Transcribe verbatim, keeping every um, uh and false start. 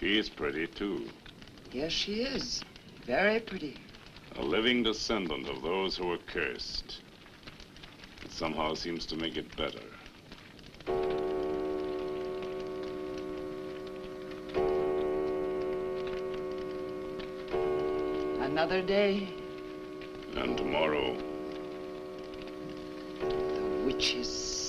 She's pretty, too. Yes, she is. Very pretty. A living descendant of those who were cursed. It somehow seems to make it better. Another day. And tomorrow. The witches.